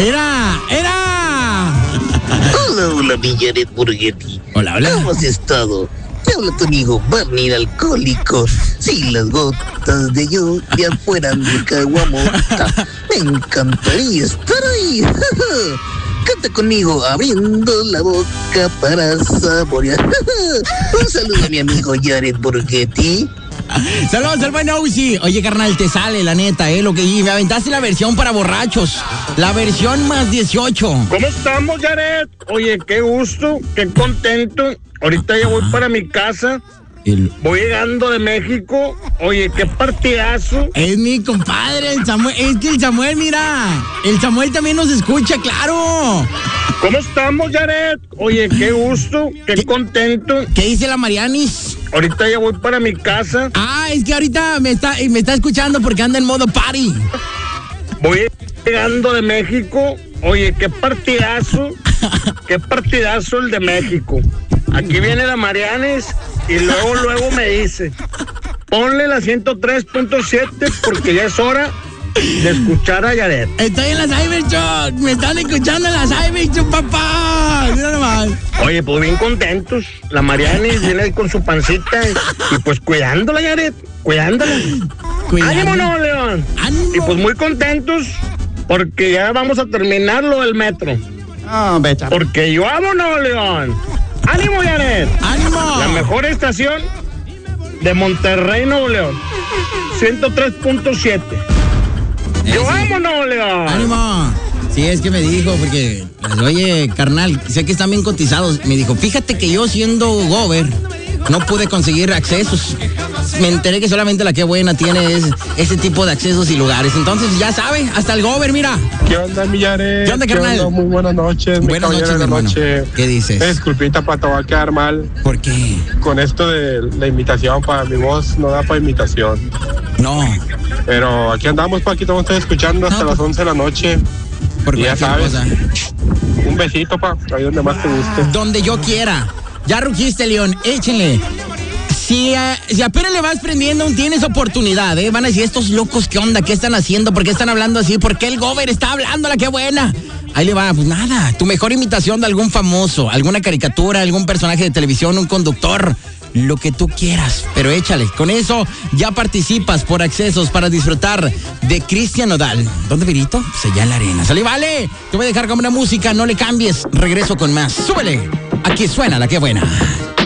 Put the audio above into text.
Hola, mi Jared Borghetti. Hola. ¿Cómo has estado? Te habla tu amigo Barney el alcohólico. Si las gotas de lluvia fueran de caguamota, me encantaría estar ahí. Canta conmigo abriendo la boca para saborear. Un saludo a mi amigo Jared Borghetti. Saludos al buen Ousi. Oye, carnal, te sale, la neta, lo que y me aventaste la versión para borrachos. La versión más 18. ¿Cómo estamos, Jared? Oye, qué gusto, qué contento. Ahorita ya voy para mi casa. Voy llegando de México. Oye, qué partidazo. Es mi compadre, el Samuel. Es que el Samuel, mira. El Samuel también nos escucha, claro. ¿Cómo estamos, Jared? Oye, qué gusto, qué contento. ¿Qué dice la Marianis? Ahorita ya voy para mi casa. Es que ahorita me está escuchando porque anda en modo party. Voy llegando de México. Oye, qué partidazo. Qué partidazo el de México. Aquí viene la Marianis y luego me dice, ponle la 103.7 porque ya es hora de escuchar a Jared. Estoy en la Cybertruck. Me están escuchando en la Cybertruck, papá. Mira nomás. Oye, pues bien contentos. La Marianis viene ahí con su pancita y pues cuidándola, Jared. Cuidándola. ¡Ánimo, Nuevo León! ¡Ánimo! Y pues muy contentos porque ya vamos a terminar lo del metro. Porque yo amo Nuevo León. ¡Ánimo, Jared! ¡Ánimo! La mejor estación de Monterrey, Nuevo León. 103.7. ¡Yo amo Nuevo León! ¡Ánimo! Sí, es que me dijo, porque, oye, carnal, sé que están bien cotizados. Me dijo, fíjate que yo siendo gober, no pude conseguir accesos. Me enteré que solamente la que buena tiene ese tipo de accesos y lugares. Entonces, ya sabe, hasta el gober, mira. ¿Qué onda, Millares? ¿Qué onda, carnal? Muy buenas noches. Buenas noches, mi hermano. ¿Qué dices? Disculpita, te va a quedar mal. ¿Por qué? Con esto de la imitación, para mi voz no da para imitación. No. Pero aquí andamos, pa, aquí te estoy escuchando hasta las 11 de la noche. Por y ya sabes. Cosa. Un besito, pa, ahí donde más te guste. Donde yo quiera. Ya rugiste, León, échenle. Si apenas le vas prendiendo, tienes oportunidad, Van a decir, estos locos, ¿qué onda? ¿Qué están haciendo? ¿Por qué están hablando así? ¿Por qué el gober está hablando la que buena? Ahí le va, pues nada, tu mejor imitación de algún famoso, alguna caricatura, algún personaje de televisión, un conductor, lo que tú quieras, pero échale. Con eso ya participas por accesos para disfrutar de Cristian Nodal. ¿Dónde, Virito? Pues allá en la arena. ¡Sale, vale! Te voy a dejar con una música, no le cambies. Regreso con más. ¡Súbele! Aquí suena la que buena.